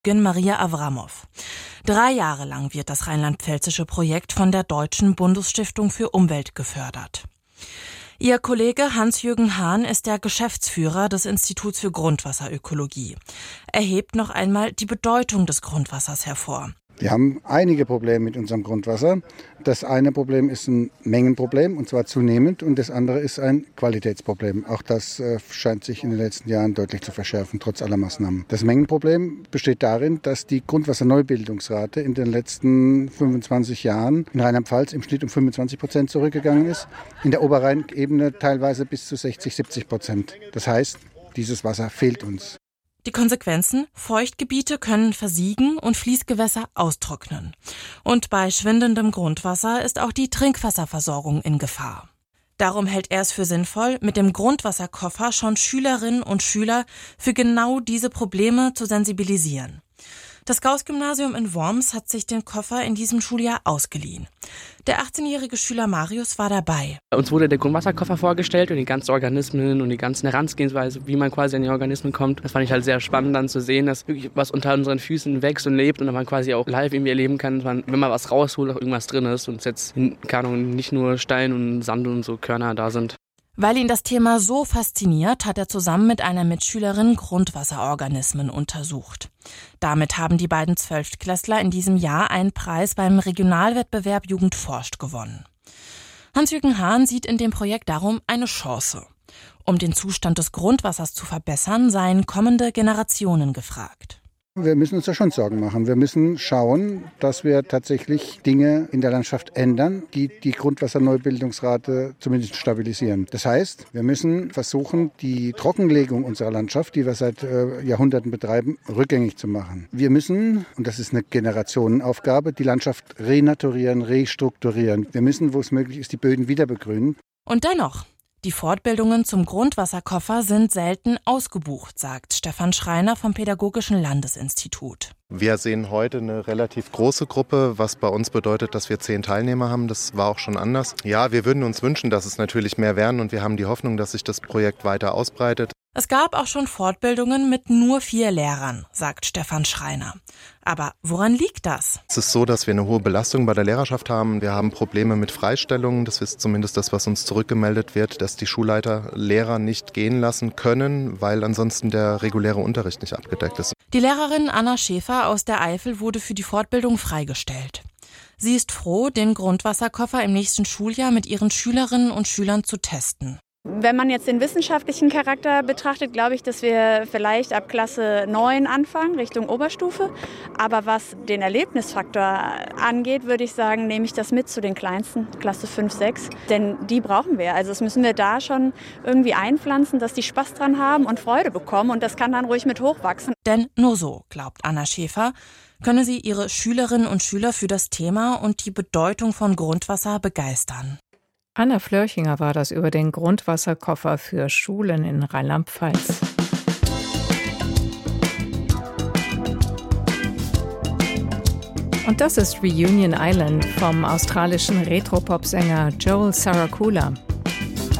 Maria Avramow. 3 Jahre lang wird das rheinland-pfälzische Projekt von der Deutschen Bundesstiftung für Umwelt gefördert. Ihr Kollege Hans-Jürgen Hahn ist der Geschäftsführer des Instituts für Grundwasserökologie. Er hebt noch einmal die Bedeutung des Grundwassers hervor. Wir haben einige Probleme mit unserem Grundwasser. Das eine Problem ist ein Mengenproblem, und zwar zunehmend, und das andere ist ein Qualitätsproblem. Auch das scheint sich in den letzten Jahren deutlich zu verschärfen, trotz aller Maßnahmen. Das Mengenproblem besteht darin, dass die Grundwasserneubildungsrate in den letzten 25 Jahren in Rheinland-Pfalz im Schnitt um 25% zurückgegangen ist, in der Oberrheinebene teilweise bis zu 60-70%. Das heißt, dieses Wasser fehlt uns. Die Konsequenzen: Feuchtgebiete können versiegen und Fließgewässer austrocknen. Und bei schwindendem Grundwasser ist auch die Trinkwasserversorgung in Gefahr. Darum hält er es für sinnvoll, mit dem Grundwasserkoffer schon Schülerinnen und Schüler für genau diese Probleme zu sensibilisieren. Das Gauß-Gymnasium in Worms hat sich den Koffer in diesem Schuljahr ausgeliehen. Der 18-jährige Schüler Marius war dabei. Uns wurde der Grundwasserkoffer vorgestellt und die ganzen Organismen und die ganzen Herangehensweise, wie man quasi an die Organismen kommt. Das fand ich halt sehr spannend dann zu sehen, dass wirklich was unter unseren Füßen wächst und lebt und dass man quasi auch live irgendwie erleben kann, dass man, wenn man was rausholt, auch irgendwas drin ist und jetzt nicht nur Stein und Sand und so Körner da sind. Weil ihn das Thema so fasziniert, hat er zusammen mit einer Mitschülerin Grundwasserorganismen untersucht. Damit haben die beiden Zwölftklässler in diesem Jahr einen Preis beim Regionalwettbewerb Jugend forscht gewonnen. Hans-Jürgen Hahn sieht in dem Projekt darum eine Chance. Um den Zustand des Grundwassers zu verbessern, seien kommende Generationen gefragt. Wir müssen uns da schon Sorgen machen. Wir müssen schauen, dass wir tatsächlich Dinge in der Landschaft ändern, die die Grundwasserneubildungsrate zumindest stabilisieren. Das heißt, wir müssen versuchen, die Trockenlegung unserer Landschaft, die wir seit Jahrhunderten betreiben, rückgängig zu machen. Wir müssen, und das ist eine Generationenaufgabe, die Landschaft renaturieren, restrukturieren. Wir müssen, wo es möglich ist, die Böden wieder begrünen. Und dennoch: Die Fortbildungen zum Grundwasserkoffer sind selten ausgebucht, sagt Stefan Schreiner vom Pädagogischen Landesinstitut. Wir sehen heute eine relativ große Gruppe, was bei uns bedeutet, dass wir 10 Teilnehmer haben. Das war auch schon anders. Ja, wir würden uns wünschen, dass es natürlich mehr werden, und wir haben die Hoffnung, dass sich das Projekt weiter ausbreitet. Es gab auch schon Fortbildungen mit nur 4 Lehrern, sagt Stefan Schreiner. Aber woran liegt das? Es ist so, dass wir eine hohe Belastung bei der Lehrerschaft haben. Wir haben Probleme mit Freistellungen. Das ist zumindest das, was uns zurückgemeldet wird, dass die Schulleiter Lehrer nicht gehen lassen können, weil ansonsten der reguläre Unterricht nicht abgedeckt ist. Die Lehrerin Anna Schäfer aus der Eifel wurde für die Fortbildung freigestellt. Sie ist froh, den Grundwasserkoffer im nächsten Schuljahr mit ihren Schülerinnen und Schülern zu testen. Wenn man jetzt den wissenschaftlichen Charakter betrachtet, glaube ich, dass wir vielleicht ab Klasse 9 anfangen, Richtung Oberstufe. Aber was den Erlebnisfaktor angeht, würde ich sagen, nehme ich das mit zu den Kleinsten, Klasse 5, 6. Denn die brauchen wir. Also das müssen wir da schon irgendwie einpflanzen, dass die Spaß dran haben und Freude bekommen. Und das kann dann ruhig mit hochwachsen. Denn nur so, glaubt Anna Schäfer, könne sie ihre Schülerinnen und Schüler für das Thema und die Bedeutung von Grundwasser begeistern. Anna Flörchinger war das über den Grundwasserkoffer für Schulen in Rheinland-Pfalz. Und das ist Reunion Island vom australischen Retropop-Sänger Joel Saracula.